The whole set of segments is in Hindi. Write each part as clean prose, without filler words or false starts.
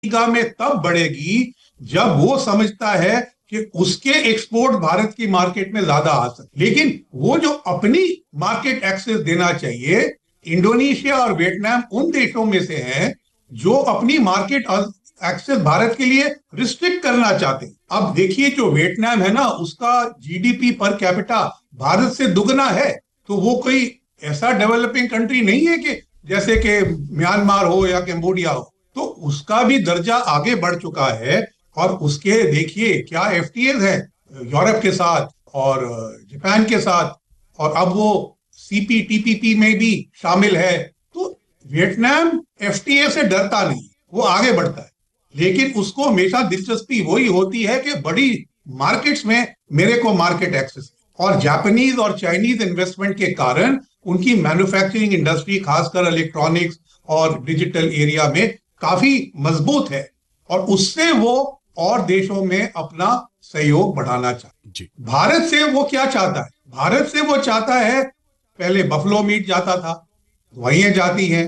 आर्टिगा में तब बढ़ेगी जब वो समझता है कि उसके एक्सपोर्ट भारत की मार्केट में ज्यादा आ सकते, लेकिन वो जो अपनी मार्केट एक्सेस देना चाहिए, इंडोनेशिया और वियतनाम उन देशों में से हैं जो अपनी मार्केट एक्सेस भारत के लिए रिस्ट्रिक्ट करना चाहते हैं। अब देखिए जो वियतनाम है ना, उसका जीडीपी पर कैपिटा भारत से दुगना है, तो वो कोई ऐसा डेवलपिंग कंट्री नहीं है कि जैसे कि म्यांमार हो या कंबोडिया हो, तो उसका भी दर्जा आगे बढ़ चुका है। और उसके देखिए क्या एफटीएज है यूरोप के साथ और जापान के साथ, और अब वो सीपीटीपीपी में भी शामिल है। तो वियतनाम एफटीए से डरता नहीं, वो आगे बढ़ता है, लेकिन उसको हमेशा दिलचस्पी वही होती है कि बड़ी मार्केट्स में मेरे को मार्केट एक्सेस। और जापानीज और चाइनीज इन्वेस्टमेंट के कारण उनकी मैन्युफैक्चरिंग इंडस्ट्री खासकर इलेक्ट्रॉनिक्स और डिजिटल एरिया में काफी मजबूत है, और उससे वो और देशों में अपना सहयोग बढ़ाना चाहता है। भारत से वो क्या चाहता है? भारत से वो चाहता है, पहले बफलो मीट जाता था, दवाइयां जाती हैं,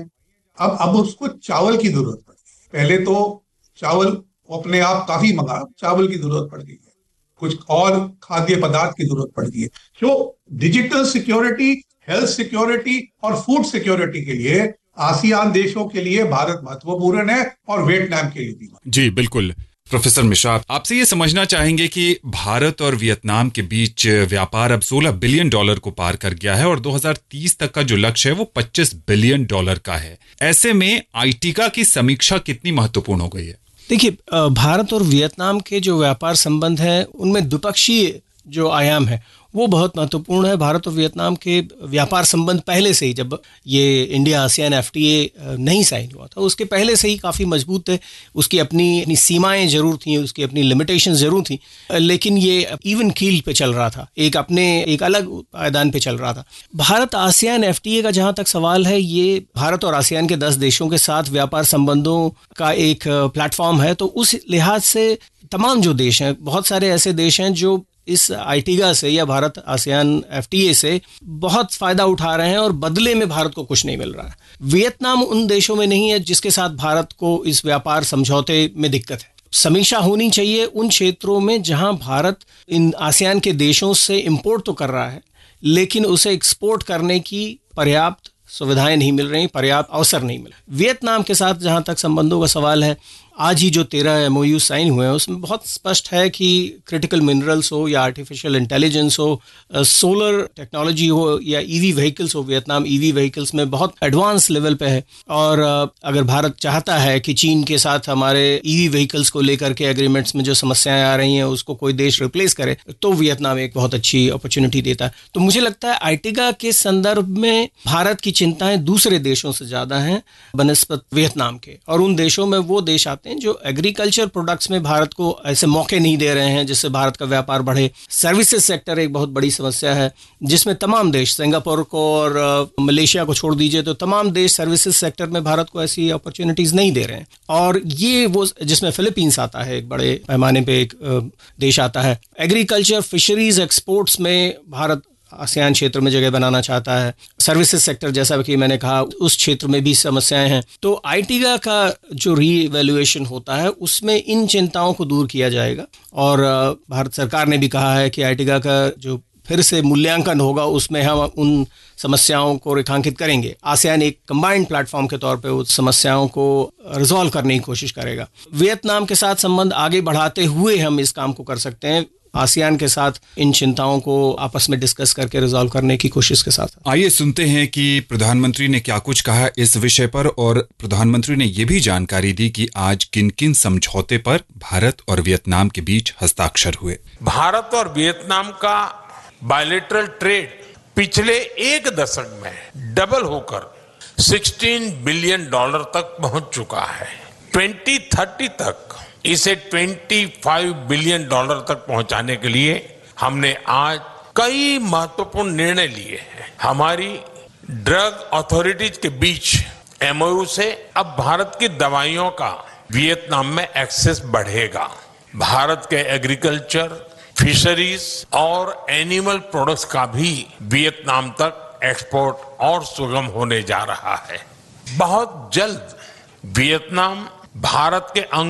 अब उसको चावल की जरूरत पड़ती है। पहले तो चावल अपने आप काफी मंगा, चावल की जरूरत पड़ गई है, कुछ और खाद्य पदार्थ की जरूरत पड़ गई है। तो डिजिटल सिक्योरिटी, हेल्थ सिक्योरिटी और फूड सिक्योरिटी के लिए आसियान देशों के लिए भारत महत्वपूर्ण है, और वियतनाम के लिए भी। जी बिल्कुल। प्रोफेसर मिश्रा, आपसे ये समझना चाहेंगे कि भारत और वियतनाम के बीच व्यापार अब $16 बिलियन को पार कर गया है और 2030 तक का जो लक्ष्य है वो $25 बिलियन का है। ऐसे में आईटीका की समीक्षा कितनी महत्वपूर्ण हो गई है? देखिए, भारत और वियतनाम के जो व्यापार संबंध हैं उनमें द्विपक्षीय जो आयाम है वो बहुत महत्वपूर्ण है। भारत और वियतनाम के व्यापार संबंध पहले से ही, जब ये इंडिया आसियान एफटीए नहीं साइन हुआ था, उसके पहले से ही काफ़ी मजबूत थे। उसकी अपनी सीमाएं जरूर थीं, उसकी अपनी लिमिटेशंस जरूर थीं, लेकिन ये इवन कील पे चल रहा था, एक अलग पायदान पे चल रहा था। भारत आसियान एफटीए का जहाँ तक सवाल है, ये भारत और आसियान के 10 देशों के साथ व्यापार संबंधों का एक प्लेटफॉर्म है। तो उस लिहाज से तमाम जो देश हैं, बहुत सारे ऐसे देश हैं जो इस आईटीगा से या भारत आसियान एफटीए से बहुत फायदा उठा रहे हैं, और बदले में भारत को कुछ नहीं मिल रहा है। वियतनाम उन देशों में नहीं है जिसके साथ भारत को इस व्यापार समझौते में दिक्कत है। समीक्षा होनी चाहिए उन क्षेत्रों में जहां भारत इन आसियान के देशों से इंपोर्ट तो कर रहा है, लेकिन उसे एक्सपोर्ट करने की पर्याप्त सुविधाएं नहीं मिल रही, पर्याप्त अवसर नहीं मिल रहे। वियतनाम के साथ जहां तक संबंधों का सवाल है, आज ही जो 13 एमओयू साइन हुए हैं उसमें बहुत स्पष्ट है कि क्रिटिकल मिनरल्स हो या आर्टिफिशियल इंटेलिजेंस हो, सोलर टेक्नोलॉजी हो या ईवी व्हीकल्स हो, वियतनाम ईवी व्हीकल्स में बहुत एडवांस लेवल पे है। और अगर भारत चाहता है कि चीन के साथ हमारे ईवी व्हीकल्स को लेकर के एग्रीमेंट्स में जो समस्याएं आ रही हैं उसको कोई देश रिप्लेस करे, तो वियतनाम एक बहुत अच्छी अपॉर्चुनिटी देता है। तो मुझे लगता है आईटीगा के संदर्भ में भारत की चिंताएं दूसरे देशों से ज़्यादा हैं बनिस्बत वियतनाम के, और उन देशों में वो देश आते हैं जो एग्रीकल्चर प्रोडक्ट्स में भारत को ऐसे मौके नहीं दे रहे हैं जिससे भारत का व्यापार बढ़े। सर्विसेज सेक्टर एक बहुत बड़ी समस्या है जिसमें तमाम देश, सिंगापुर को और मलेशिया को छोड़ दीजिए तो तमाम देश सर्विसेज सेक्टर में भारत को ऐसी अपॉर्चुनिटीज नहीं दे रहे हैं। और ये वो जिसमें फिलीपींस आता है, एक बड़े पैमाने पे एक देश आता है। एग्रीकल्चर, फिशरीज, एक्सपोर्ट्स में भारत आसियान क्षेत्र में जगह बनाना चाहता है। सर्विसेज सेक्टर, जैसा कि मैंने कहा, उस क्षेत्र में भी समस्याएं हैं। तो आईटीगा का जो रीवैल्यूएशन होता है उसमें इन चिंताओं को दूर किया जाएगा, और भारत सरकार ने भी कहा है कि आईटीगा का जो फिर से मूल्यांकन होगा उसमें हम उन समस्याओं को रेखांकित करेंगे। आसियान एक कंबाइंड प्लेटफॉर्म के तौर पे उस समस्याओं को रिजॉल्व करने की कोशिश करेगा। वियतनाम के साथ संबंध आगे बढ़ाते हुए हम इस काम को कर सकते हैं, आसियान के साथ इन चिंताओं को आपस में डिस्कस करके रिजॉल्व करने की कोशिश के साथ। आइए सुनते हैं कि प्रधानमंत्री ने क्या कुछ कहा इस विषय पर, और प्रधानमंत्री ने ये भी जानकारी दी कि आज किन किन समझौते पर भारत और वियतनाम के बीच हस्ताक्षर हुए। भारत और वियतनाम का बायलैटरल ट्रेड पिछले एक दशक में डबल होकर $16 बिलियन तक पहुंच चुका है। 2030 तक इसे $25 बिलियन तक पहुंचाने के लिए हमने आज कई महत्वपूर्ण निर्णय लिए हैं। हमारी ड्रग अथॉरिटीज के बीच एमओयू से अब भारत की दवाइयों का वियतनाम में एक्सेस बढ़ेगा। भारत के एग्रीकल्चर, फिशरीज और एनिमल प्रोडक्ट्स का भी वियतनाम तक एक्सपोर्ट और सुगम होने जा रहा है। बहुत जल्द वियतनाम भारत के